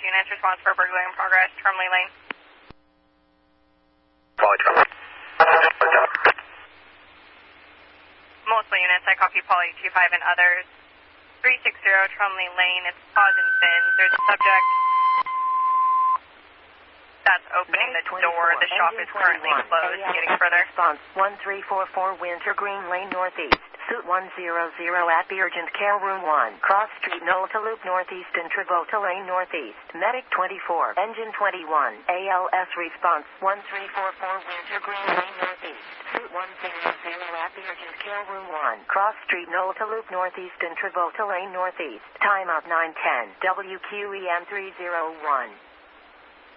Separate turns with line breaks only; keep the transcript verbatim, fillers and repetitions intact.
units, response for burglary in progress, Trumley Lane. Multiple units, I copy Polly two five and others. three sixty Trumley Lane, it's Pause and Fins. There's a subject that's opening the door. The shop is currently closed. Getting further.
Response one three four four Wintergreen Lane Northeast. Suite one hundred at the Urgent Care Room one. Cross Street Nolta Loop Northeast and Trevota Lane Northeast. Medic twenty-four. Engine twenty-one. A L S response one three four four Wintergreen Lane Northeast. Suite one hundred at the Urgent Care Room one. Cross Street Nolta Loop Northeast and Trevota Lane Northeast. Time up nine ten. W Q E M three oh one.